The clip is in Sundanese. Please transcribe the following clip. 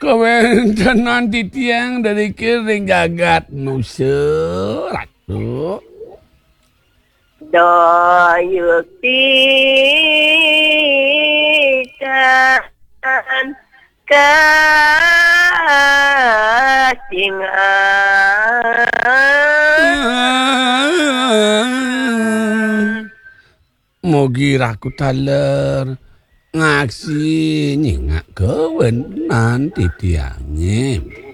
kawentenan titiang dari kiring jagat nuserat tuh. Dayuktikan kasingan Mogi raku taler ngaksi nyingak kewenan titiangnya.